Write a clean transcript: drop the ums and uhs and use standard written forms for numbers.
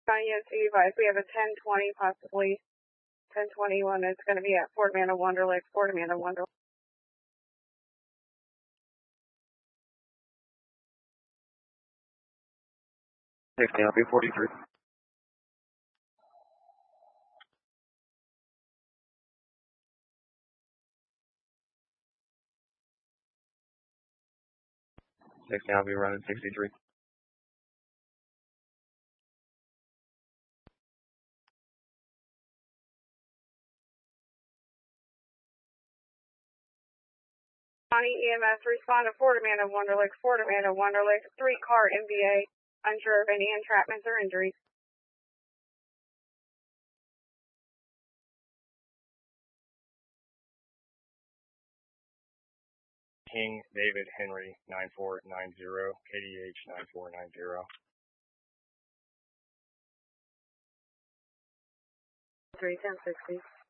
Yes, you advise we have a 1020, possibly 1021. It's going to be at Fort Amanda Wonderlic, Fort Amanda Wonderlic. I'll be 43. I'll be running 63. EMS, respond to Fort Amanda Wonderlic, Fort Amanda Wonderlic, 3-car MVA, unsure of any entrapments or injuries. King David Henry 9490, KDH 9490. 31060.